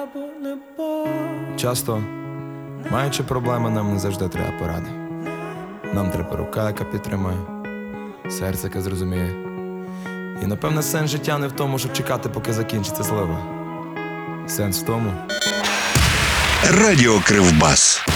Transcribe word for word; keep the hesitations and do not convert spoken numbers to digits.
Часто, маючи проблеми, нам не завжди треба поради. Нам треба рука, яка підтримає, серце, яке зрозуміє. І напевне сенс життя не в тому, щоб чекати, поки закінчиться злива. Сенс в тому. Радіо Кривбас.